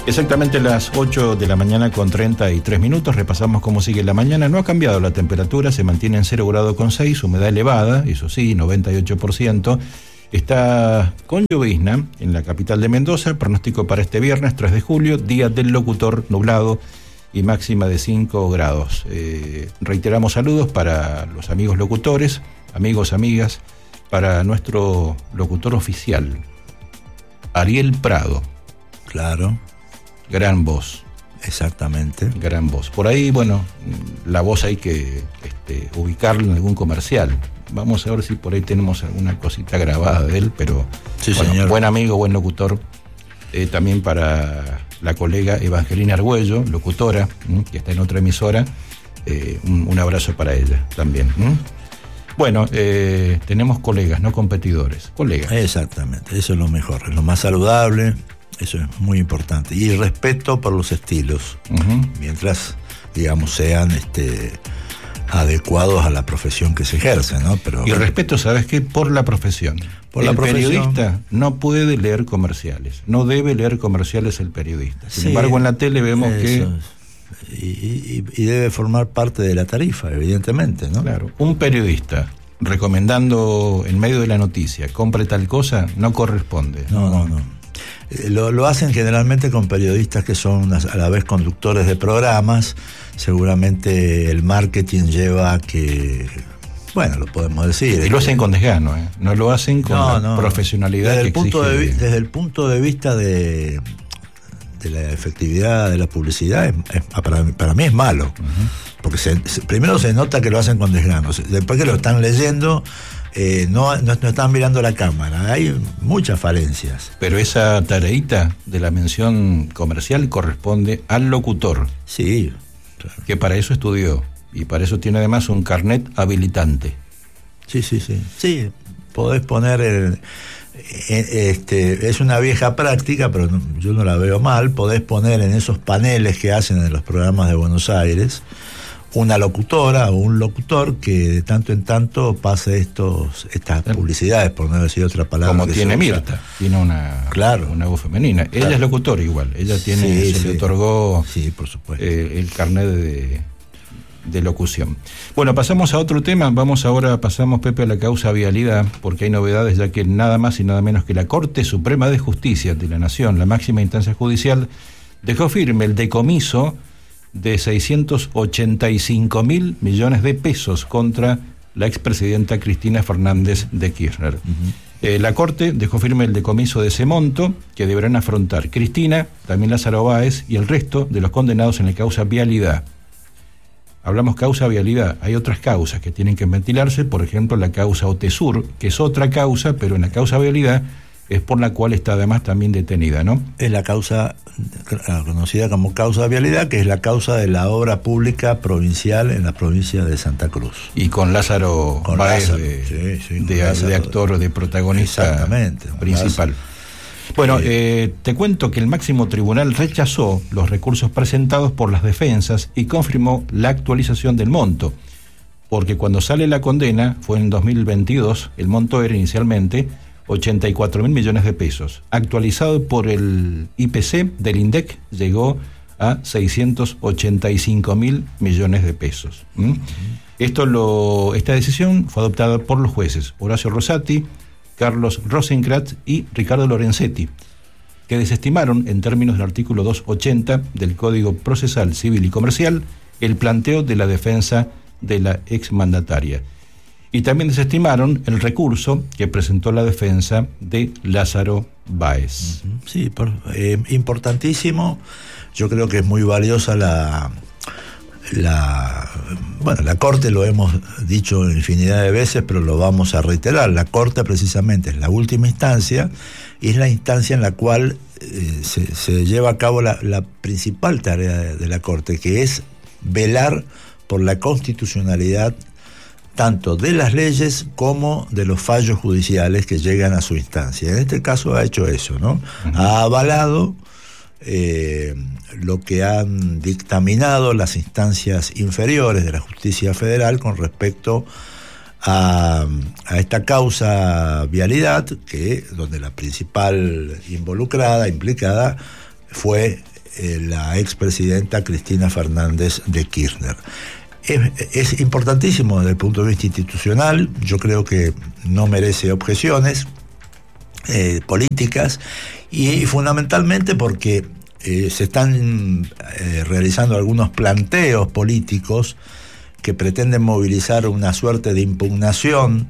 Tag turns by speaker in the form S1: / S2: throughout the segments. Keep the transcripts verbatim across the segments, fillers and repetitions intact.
S1: Exactamente las ocho de la mañana con treinta y tres minutos, repasamos cómo sigue la mañana. No ha cambiado la temperatura, se mantiene en cero grado con seis, humedad elevada, eso sí, noventa y ocho por ciento. Está con llovizna en la capital de Mendoza, pronóstico para este viernes tres de julio, día del locutor, nublado y máxima de cinco grados. Eh, reiteramos saludos para los amigos locutores, amigos, amigas, para nuestro locutor oficial, Ariel Prado.
S2: Claro.
S1: Gran voz.
S2: Exactamente.
S1: Gran voz. Por ahí, bueno, la voz hay que este, ubicarla en algún comercial. Vamos a ver si por ahí tenemos alguna cosita grabada de él, pero
S2: sí,
S1: bueno,
S2: señor.
S1: Buen amigo, buen locutor. Eh, también para la colega Evangelina Argüello, locutora, ¿m? que está en otra emisora. Eh, un, un abrazo para ella también. ¿m? Bueno, eh, tenemos colegas, no competidores. Colegas.
S2: Exactamente, eso es lo mejor, es lo más saludable. Eso es muy importante. Y respeto por los estilos, uh-huh. mientras, digamos, sean este, adecuados a la profesión que se ejerce, ¿no? Pero,
S1: y respeto, ¿sabes qué? Por la profesión.
S2: Por
S1: el
S2: la profesión.
S1: Periodista no puede leer comerciales. No debe leer comerciales el periodista. Sin
S2: sí,
S1: embargo, en la tele vemos
S2: eso.
S1: que...
S2: Y, y, y debe formar parte de la tarifa, evidentemente, ¿no?
S1: Claro. Un periodista recomendando en medio de la noticia, compre tal cosa, no corresponde.
S2: No, no, no. Lo, lo hacen generalmente con periodistas que son a la vez conductores de programas. Seguramente el marketing lleva a que, bueno, lo podemos decir.
S1: Y lo hacen con desgano, ¿eh? No lo hacen con
S2: no,
S1: la
S2: no.
S1: profesionalidad
S2: desde
S1: que
S2: el punto
S1: exige.
S2: de, desde el punto de vista de, de la efectividad de la publicidad, es, es, para, para mí es malo. Uh-huh. Porque se, se, primero se nota que lo hacen con desgano. Después que lo están leyendo... Eh, no, no, no están mirando la cámara, hay muchas falencias.
S1: Pero esa tareita de la mención comercial corresponde al locutor.
S2: Sí, claro.
S1: Que para eso estudió y para eso tiene además un carnet habilitante.
S2: Sí, sí, sí. Sí, podés poner el, este, es una vieja práctica, pero no, yo no la veo mal. Podés poner en esos paneles que hacen en los programas de Buenos Aires una locutora o un locutor que de tanto en tanto pase estos estas publicidades, por no decir otra palabra.
S1: Como tiene Mirta, tiene una,
S2: claro.
S1: una voz femenina. Ella claro. es locutora igual, ella tiene,
S2: sí,
S1: se
S2: sí.
S1: le otorgó
S2: sí, por supuesto.
S1: Eh, el carnet de, de locución. Bueno, pasamos a otro tema. Vamos ahora, pasamos, Pepe, a la causa vialidad, porque hay novedades, ya que nada más y nada menos que la Corte Suprema de Justicia de la Nación, la máxima instancia judicial, dejó firme el decomiso de seiscientos ochenta y cinco mil millones de pesos contra la expresidenta Cristina Fernández de Kirchner. Uh-huh. Eh, la Corte dejó firme el decomiso de ese monto que deberán afrontar Cristina, también Lázaro Báez y el resto de los condenados en la causa vialidad. Hablamos causa vialidad, hay otras causas que tienen que ventilarse, por ejemplo la causa OTESUR, que es otra causa, pero en la causa vialidad es por la cual está además también detenida, ¿no?
S2: Es la causa conocida como causa de vialidad, que es la causa de la obra pública provincial en la provincia de Santa Cruz.
S1: Y con Lázaro
S2: con
S1: Báez
S2: Lázaro,
S1: de,
S2: sí, sí,
S1: de,
S2: Lázaro,
S1: de actor, de protagonista principal. Lázaro. Bueno, eh, te cuento que el máximo tribunal rechazó los recursos presentados por las defensas y confirmó la actualización del monto, porque cuando sale la condena, fue en dos mil veintidós, el monto era inicialmente ochenta y cuatro mil millones de pesos. Actualizado por el I P C del INDEC, llegó a seiscientos ochenta y cinco mil millones de pesos. ¿Mm? Uh-huh. Esto lo, esta decisión fue adoptada por los jueces Horacio Rosati, Carlos Rosenkratz y Ricardo Lorenzetti, que desestimaron, en términos del artículo doscientos ochenta del Código Procesal Civil y Comercial, el planteo de la defensa de la exmandataria. Y también desestimaron el recurso que presentó la defensa de Lázaro Báez.
S2: Sí, por, eh, importantísimo. Yo creo que es muy valiosa la, la... Bueno, la Corte, lo hemos dicho infinidad de veces, pero lo vamos a reiterar. La Corte precisamente es la última instancia y es la instancia en la cual eh, se, se lleva a cabo la, la principal tarea de, de la Corte, que es velar por la constitucionalidad tanto de las leyes como de los fallos judiciales que llegan a su instancia. En este caso ha hecho eso, ¿no? Uh-huh. Ha avalado eh, lo que han dictaminado las instancias inferiores de la justicia federal con respecto a, a esta causa vialidad, que donde la principal involucrada, implicada, fue eh, la expresidenta Cristina Fernández de Kirchner. Es, es importantísimo desde el punto de vista institucional. Yo creo que no merece objeciones eh, políticas y, y fundamentalmente porque eh, se están eh, realizando algunos planteos políticos que pretenden movilizar una suerte de impugnación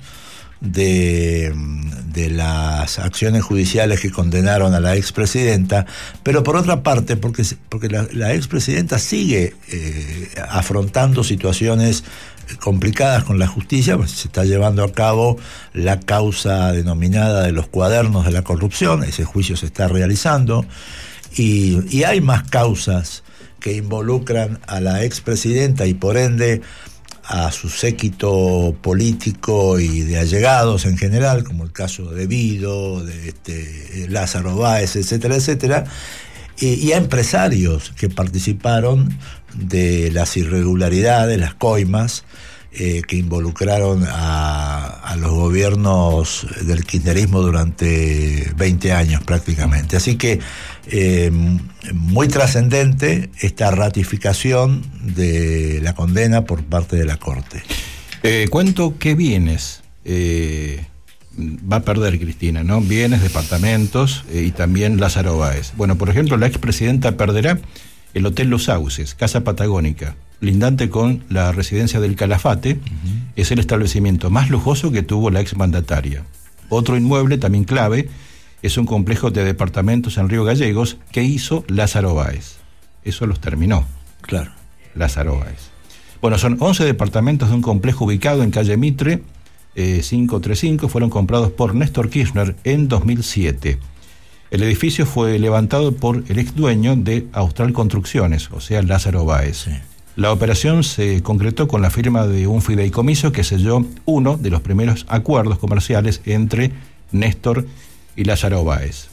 S2: de, de las acciones judiciales que condenaron a la expresidenta, pero por otra parte, porque, porque la, la expresidenta sigue eh, afrontando situaciones complicadas con la justicia, pues se está llevando a cabo la causa denominada de los cuadernos de la corrupción, ese juicio se está realizando, y, y hay más causas que involucran a la expresidenta y por ende a su séquito político y de allegados en general, como el caso de Vido, de este, Lázaro Báez, etcétera, etcétera, y, y a empresarios que participaron de las irregularidades, las coimas, eh, que involucraron a, a los gobiernos del kirchnerismo durante veinte años prácticamente. Así que eh, muy trascendente esta ratificación de la condena por parte de la Corte.
S1: Eh, cuento qué bienes eh, va a perder Cristina, ¿no? Bienes, departamentos eh, y también Lázaro Báez. Bueno, por ejemplo, la expresidenta perderá el Hotel Los Sauces, Casa Patagónica, lindante con la residencia del Calafate. Uh-huh. Es el establecimiento más lujoso que tuvo la exmandataria. Otro inmueble también clave es un complejo de departamentos en Río Gallegos que hizo Lázaro Báez. Eso los terminó.
S2: Claro.
S1: Lázaro Báez. Bueno, son once departamentos de un complejo ubicado en calle Mitre, eh, quinientos treinta y cinco, fueron comprados por Néstor Kirchner en dos mil siete. El edificio fue levantado por el ex dueño de Austral Construcciones, o sea, Lázaro Báez. Sí. La operación se concretó con la firma de un fideicomiso que selló uno de los primeros acuerdos comerciales entre Néstor y Lázaro Báez.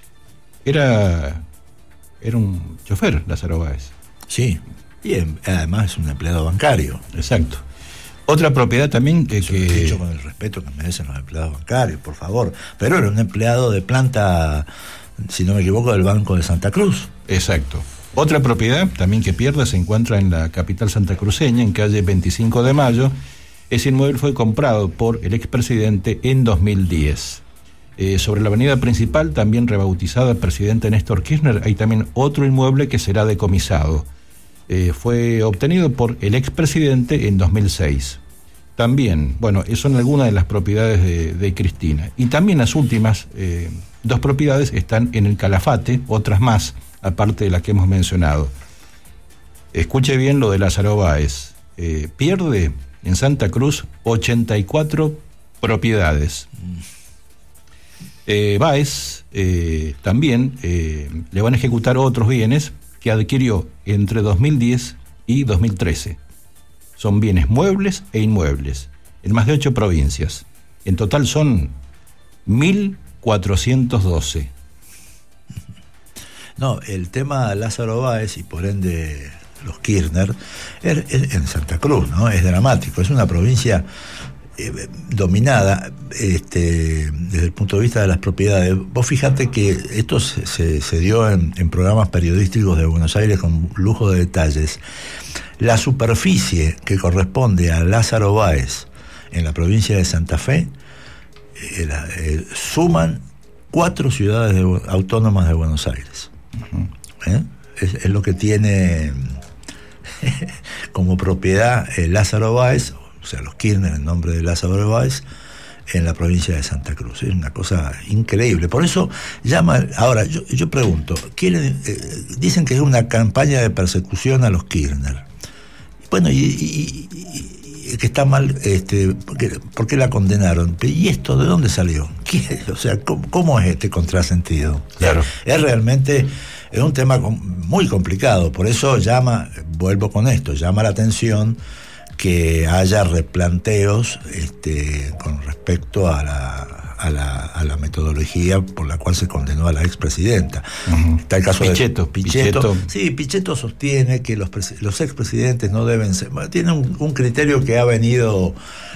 S1: Era, era un chofer, Lázaro Báez.
S2: Sí, y además es un empleado bancario.
S1: Exacto. Otra propiedad también eh,
S2: Eso
S1: que...
S2: Lo he dicho con el respeto que merecen los empleados bancarios, por favor. Pero era un empleado de planta, si no me equivoco, del Banco de Santa Cruz.
S1: Exacto. Otra propiedad también que pierde se encuentra en la capital santacruceña, en calle veinticinco de mayo. Ese inmueble fue comprado por el expresidente en dos mil diez. Eh, sobre la avenida principal, también rebautizada Presidente Néstor Kirchner, hay también otro inmueble que será decomisado. Eh, fue obtenido por el expresidente en dos mil seis. También, bueno, son algunas de las propiedades de, de Cristina. Y también las últimas eh, dos propiedades están en el Calafate, otras más, aparte de las que hemos mencionado. Escuche bien lo de Lázaro Báez. Eh, pierde en Santa Cruz ochenta y cuatro propiedades. Eh, Báez eh, también eh, le van a ejecutar otros bienes que adquirió entre dos mil diez y dos mil trece. Son bienes muebles e inmuebles, en más de ocho provincias. En total son mil cuatrocientos doce.
S2: No, el tema Lázaro Báez y por ende los Kirchner es, es en Santa Cruz, ¿no? Es dramático, es una provincia eh, dominada este, desde el punto de vista de las propiedades. Vos fíjate que esto se, se, se dio en, en programas periodísticos de Buenos Aires con lujo de detalles. La superficie que corresponde a Lázaro Báez en la provincia de Santa Fe eh, la, eh, suman cuatro ciudades de, autónomas de Buenos Aires. ¿Eh? Es, es lo que tiene como propiedad eh, Lázaro Báez, o sea, los Kirchner en nombre de Lázaro Báez, en la provincia de Santa Cruz. Es una cosa increíble. Por eso llama. Ahora, yo, yo pregunto, ¿quieren, eh, dicen que es una campaña de persecución a los Kirchner? Bueno, y, y, y, y que está mal, este, ¿por qué, ¿por qué la condenaron? ¿Y esto de dónde salió? ¿Qué? O sea, ¿cómo, cómo es este contrasentido?
S1: Claro.
S2: Es realmente, es un tema muy complicado, por eso llama, vuelvo con esto, llama la atención que haya replanteos este, con respecto a la, a, la, a la metodología por la cual se condenó a la expresidenta. Uh-huh. Está el caso
S1: Pichetto,
S2: de Pichetto.
S1: Pichetto.
S2: Sí, Pichetto sostiene que los, los expresidentes no deben ser... Tiene un, un criterio que ha venido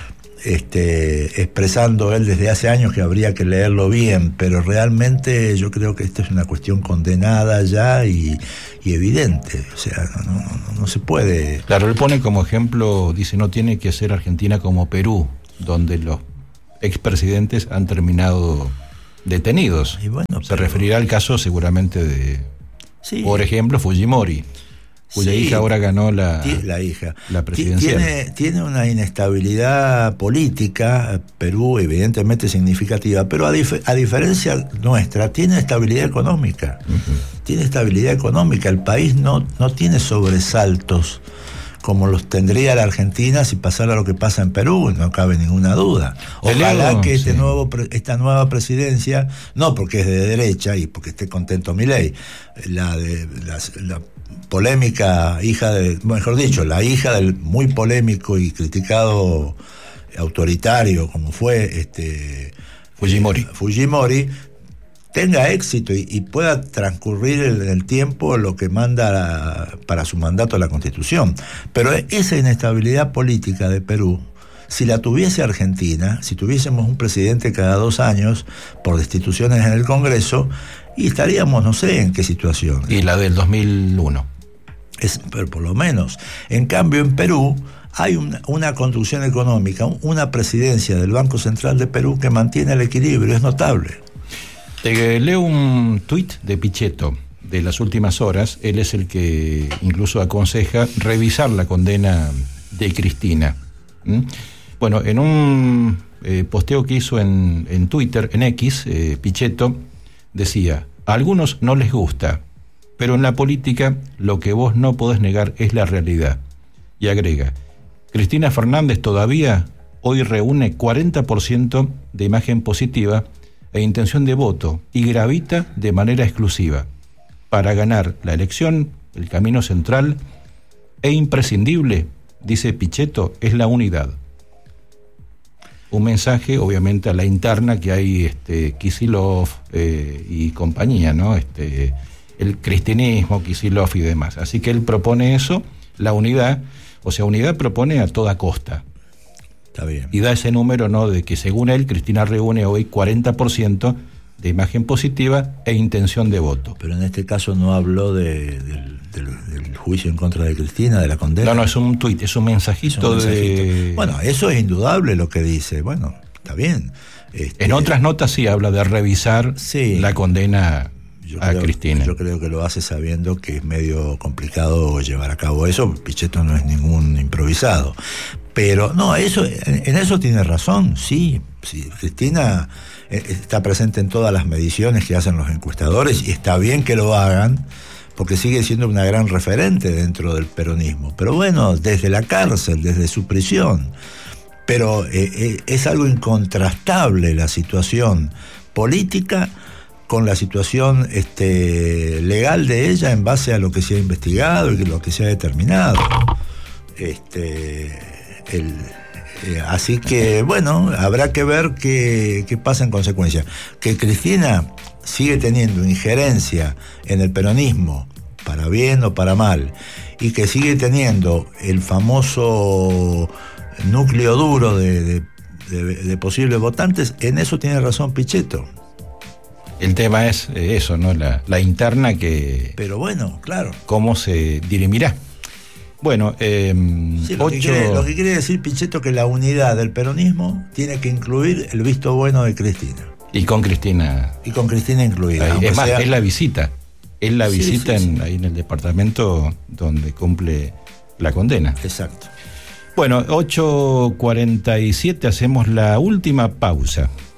S2: este, expresando él desde hace años que habría que leerlo bien, pero realmente yo creo que esta es una cuestión condenada ya y, y evidente, o sea, no, no, no se puede...
S1: Claro, él pone como ejemplo, dice, no tiene que ser Argentina como Perú, donde los expresidentes han terminado detenidos. Y bueno, se pero... referirá al caso seguramente de, sí. por ejemplo, Fujimori, cuya sí, hija ahora ganó la,
S2: la, hija.
S1: la presidencial.
S2: Tiene, tiene una inestabilidad política, Perú evidentemente significativa, pero a, dif- a diferencia nuestra, tiene estabilidad económica. Uh-huh. Tiene estabilidad económica. El país no, no tiene sobresaltos como los tendría la Argentina si pasara lo que pasa en Perú, no cabe ninguna duda. Ojalá que este sí. nuevo, esta nueva presidencia, no porque es de derecha y porque esté contento Milei, la de la, la polémica hija de, mejor dicho, la hija del muy polémico y criticado autoritario como fue este
S1: Fujimori.
S2: Eh, Fujimori tenga éxito y, y pueda transcurrir en el, el tiempo lo que manda la, para su mandato la Constitución. Pero esa inestabilidad política de Perú, si la tuviese Argentina, si tuviésemos un presidente cada dos años por destituciones en el Congreso, y estaríamos no sé en qué situación.
S1: Y la del dos mil uno.
S2: Es, pero por lo menos. En cambio, en Perú hay una, una construcción económica, una presidencia del Banco Central de Perú que mantiene el equilibrio, es notable.
S1: Te leo un tuit de Pichetto de las últimas horas. Él es el que incluso aconseja revisar la condena de Cristina. ¿Mm? Bueno, en un eh, posteo que hizo en, en Twitter, en X, eh, Pichetto decía: a algunos no les gusta, pero en la política lo que vos no podés negar es la realidad. Y agrega: Cristina Fernández todavía hoy reúne cuarenta por ciento de imagen positiva e intención de voto y gravita de manera exclusiva. Para ganar la elección, el camino central e imprescindible, dice Pichetto, es la unidad. Un mensaje, obviamente, a la interna que hay este, Kicillof eh, y compañía, ¿no? Este, el cristianismo, Kicillof y demás. Así que él propone eso, la unidad, o sea, unidad propone a toda costa.
S2: Está bien.
S1: Y da ese número, ¿no?, de que según él, Cristina reúne hoy cuarenta por ciento de imagen positiva e intención de voto.
S2: Pero en este caso no habló de, del, del, del juicio en contra de Cristina, de la condena.
S1: No, no, es un tuit, es un mensajito, es un mensajito de...
S2: Bueno, eso es indudable lo que dice. Bueno, está bien.
S1: Este... En otras notas sí habla de revisar sí. la condena yo a
S2: creo,
S1: Cristina.
S2: Yo creo que lo hace sabiendo que es medio complicado llevar a cabo eso. Pichetto no es ningún improvisado. Pero no, eso en, en eso tiene razón, sí. sí. Cristina eh, está presente en todas las mediciones que hacen los encuestadores y está bien que lo hagan porque sigue siendo una gran referente dentro del peronismo. Pero bueno, desde la cárcel, desde su prisión. Pero eh, eh, es algo incontrastable la situación política con la situación este, legal de ella en base a lo que se ha investigado y lo que se ha determinado. Este, el, eh, así que, bueno, habrá que ver qué, qué pasa en consecuencia. Que Cristina sigue teniendo injerencia en el peronismo, para bien o para mal, y que sigue teniendo el famoso núcleo duro de, de, de, de posibles votantes, en eso tiene razón Pichetto.
S1: El tema es eso, ¿no? La, la interna que...
S2: Pero bueno, claro.
S1: ¿Cómo se dirimirá? Bueno, eh,
S2: sí, lo, ocho... que quiere, lo que quiere decir Pichetto que la unidad del peronismo tiene que incluir el visto bueno de Cristina.
S1: Y con Cristina.
S2: Y con Cristina incluida.
S1: Es más, sea... es la visita. Es la
S2: sí,
S1: visita
S2: sí,
S1: en,
S2: sí.
S1: ahí en el departamento donde cumple la condena.
S2: Exacto.
S1: Bueno, ocho cuarenta y siete, hacemos la última pausa.